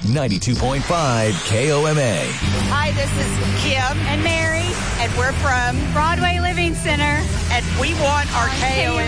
92.5 KOMA. Hi, this is Kim and Mary, and we're from Broadway Living Center, and we want our KOMA